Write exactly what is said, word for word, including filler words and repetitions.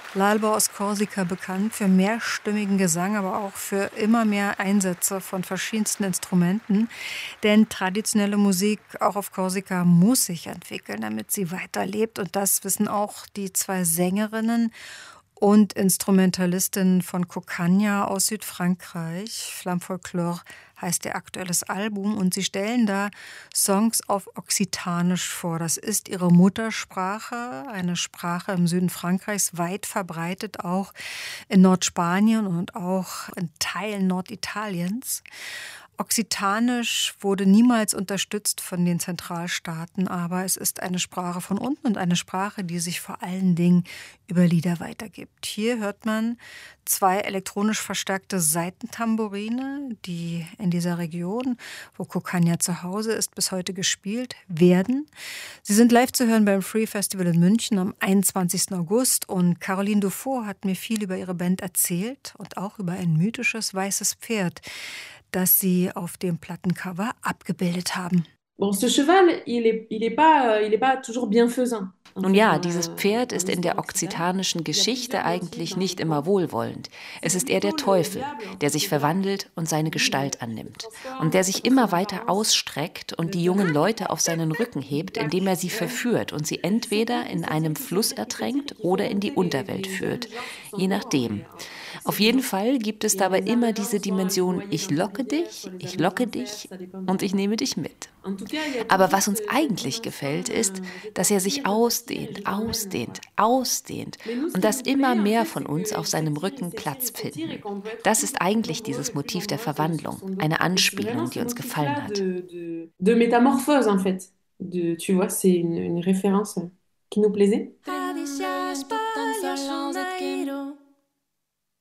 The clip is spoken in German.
L'Alba aus Korsika bekannt für mehrstimmigen Gesang, aber auch für immer mehr Einsätze von verschiedensten Instrumenten. Denn traditionelle Musik auch auf Korsika muss sich entwickeln, damit sie weiterlebt. Und das wissen auch die zwei Sängerinnen und Instrumentalistin von Cocagne aus Südfrankreich. Flamme Folklore heißt ihr aktuelles Album und sie stellen da Songs auf Okzitanisch vor. Das ist ihre Muttersprache, eine Sprache im Süden Frankreichs, weit verbreitet auch in Nordspanien und auch in Teilen Norditaliens. Okzitanisch wurde niemals unterstützt von den Zentralstaaten, aber es ist eine Sprache von unten und eine Sprache, die sich vor allen Dingen über Lieder weitergibt. Hier hört man zwei elektronisch verstärkte Saitentambourine, die in dieser Region, wo Cocagne zu Hause ist, bis heute gespielt werden. Sie sind live zu hören beim Free Festival in München am einundzwanzigsten August und Caroline Dufour hat mir viel über ihre Band erzählt und auch über ein mythisches weißes Pferd, das sie auf dem Plattencover abgebildet haben. Bon, ce cheval, il est, il est pas, il est pas toujours bienfaisant. Nun ja, dieses Pferd ist in der okzitanischen Geschichte eigentlich nicht immer wohlwollend. Es ist eher der Teufel, der sich verwandelt und seine Gestalt annimmt. Und der sich immer weiter ausstreckt und die jungen Leute auf seinen Rücken hebt, indem er sie verführt und sie entweder in einem Fluss ertränkt oder in die Unterwelt führt. Je nachdem. Auf jeden Fall gibt es dabei immer diese Dimension, ich locke dich, ich locke dich und ich nehme dich mit. Aber was uns eigentlich gefällt, ist, dass er sich ausdehnt, ausdehnt, ausdehnt und dass immer mehr von uns auf seinem Rücken Platz finden. Das ist eigentlich dieses Motiv der Verwandlung, eine Anspielung, die uns gefallen hat. De métamorphose en fait. De, tu vois, c'est une, une référence qui nous plaisait.